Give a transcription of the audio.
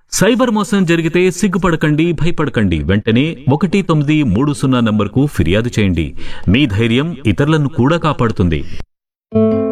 Cyber మోసం జరిగితే సిగ్గుపడకండి, భయపడకండి. వెంటనే 1930 నంబర్కు ఫిర్యాదు చేయండి. మీ ధైర్యం ఇతరులను కూడా కాపాడుతుంది.